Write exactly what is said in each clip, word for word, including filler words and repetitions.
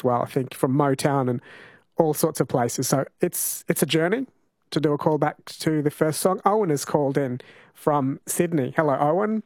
as well, I think, from Motown and all sorts of places. So it's it's a journey to do a call back to the first song. Owen has called in from Sydney. Hello, Owen.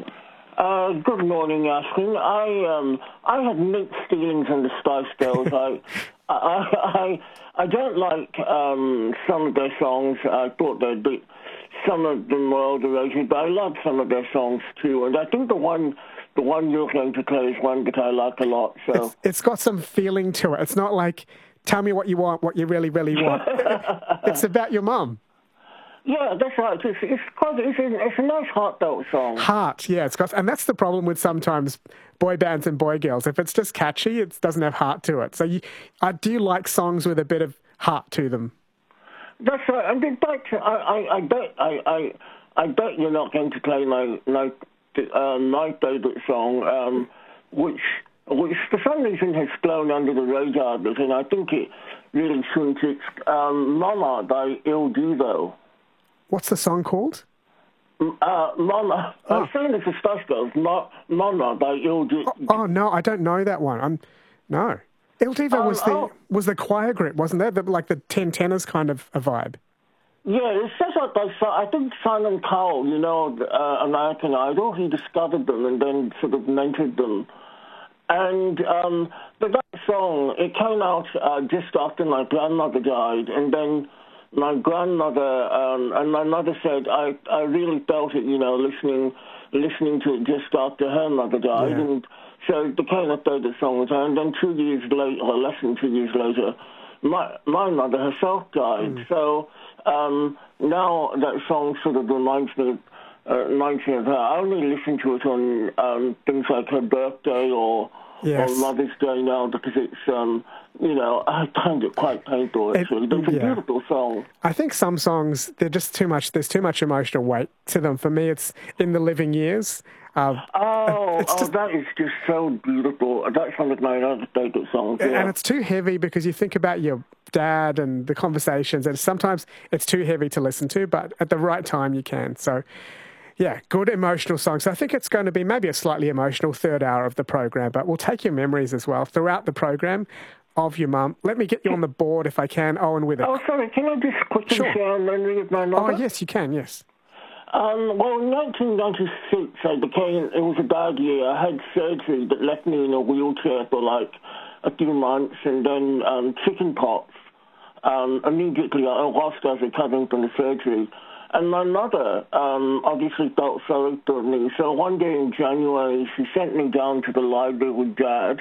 Uh, good morning, Ashton. I um I had mixed feelings on the Spice Girls. I, I I I don't like um some of their songs. I thought they'd be some of them were overrated, but I like some of their songs too. And I think the one the one you're going to play is one that I like a lot. So it's, it's got some feeling to it. It's not like tell me what you want, what you really really want. It's about your mum. Yeah, that's right. It's, it's quite it's, it's a nice heartfelt song. Heart, yeah, it's got, and that's the problem with sometimes boy bands and boy girls. If it's just catchy, it doesn't have heart to it. So, you, uh, do you like songs with a bit of heart to them? That's right. I mean, but I, I, I bet I, I, I bet you're not going to play my my uh, my favourite song, um, which which for some reason has flown under the radar a bit, and I think it really shouldn't. It's um, Mama by Il Divo. What's the song called? Uh, Mama. Oh. I'm saying it's a Spice Girls. Mama by Il Divo. Oh, oh, no, I don't know that one. I'm, no. Il Divo um, was the oh. was the choir group, wasn't there? The, like the ten tenors kind of a vibe. Yeah, it's just like by, I think Simon Cowell, you know, uh, American Idol, he discovered them and then sort of mentored them. And um, but that song, it came out uh, just after my grandmother died, and then my grandmother um, and my mother said I, I really felt it, you know, listening listening to it just after her mother died, yeah. And so it became a favourite song with her. And then two years later, or less than two years later, my my mother herself died. Mm. So um, now that song sort of reminds me of, uh, reminds me of her. I only listen to it on um, things like her birthday or. Yes. On Mother's Day now, because it's, um, you know, I find it quite painful, actually. It, it's a yeah. beautiful song. I think some songs, they're just too much, there's too much emotional weight to them. For me, it's In the Living Years. Uh, oh, it's oh just, that is just so beautiful. That's one of my other favourite songs. Yeah. And it's too heavy because you think about your dad and the conversations, and sometimes it's too heavy to listen to, but at the right time you can. So, yeah, good emotional songs. So I think it's going to be maybe a slightly emotional third hour of the program, but we'll take your memories as well throughout the program of your mum. Let me get you on the board if I can, Owen, with it. Oh, sorry, can I just quickly sure. share a memory of my mother? Oh, yes, you can, yes. Um, well, in nineteen ninety-six, I became, it was a bad year. I had surgery that left me in a wheelchair for like a few months, and then um, chicken pox. Um, immediately, whilst I was recovering from the surgery. And my mother um, obviously felt sorry for me. So one day in January, she sent me down to the library with Dad,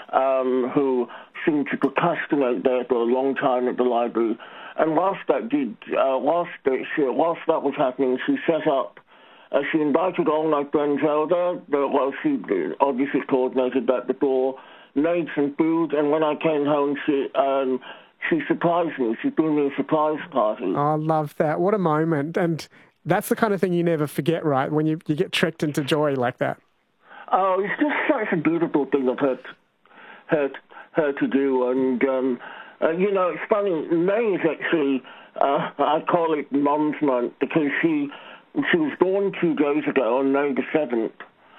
um, who seemed to procrastinate there for a long time at the library. And whilst that did, uh, whilst, that, she, whilst that was happening, she set up, uh, she invited all my friends over. Well, she obviously coordinated that before, made some food, and when I came home, she... Um, She surprised me. She threw me a surprise party. Oh, I love that. What a moment. And that's the kind of thing you never forget, right, when you, you get tricked into joy like that. Oh, it's just such a beautiful thing of her, her, her to do. And, um, uh, you know, it's funny. May is actually, uh, I call it Mum's Month because she, she was born two days ago on May the seventh.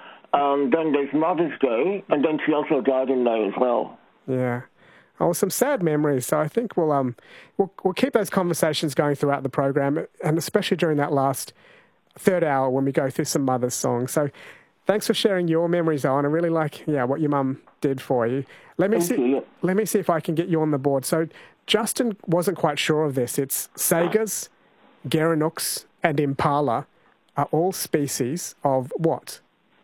Um, then there's Mother's Day, and then she also died in May as well. Yeah. Oh, some sad memories. So I think we'll um we'll we'll keep those conversations going throughout the program, and especially during that last third hour when we go through some mother's songs. So thanks for sharing your memories, Owen. I really like yeah what your mum did for you. Let me Thank see. You. Let me see if I can get you on the board. So Justin wasn't quite sure of this. It's sagas, gerenux, and impala are all species of what?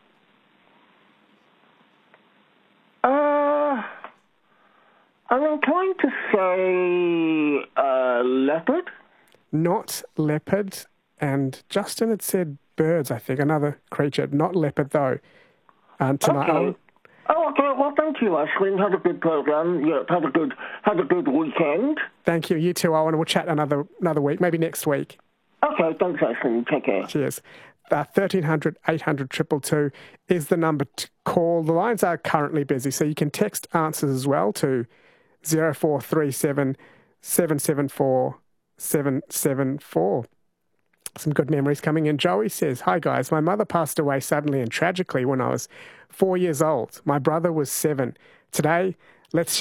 Uh. I'm inclined to say uh, leopard. Not leopard. And Justin had said birds, I think, another creature. Not leopard, though. Um, tonight. Okay. Oh, okay. Well, thank you, Ashley. Had a good program. Yeah, had a good, had a good weekend. Thank you. You too, Owen. We'll chat another another week, maybe next week. Okay. Thanks, Ashley. Take care. Cheers. Uh, thirteen hundred, eight hundred, two two two is the number to call. The lines are currently busy, so you can text answers as well to zero four three seven, seven seven four, seven seven four. Some good memories coming in. Joey says, "Hi guys, my mother passed away suddenly and tragically when I was four years old. My brother was seven. Today, let's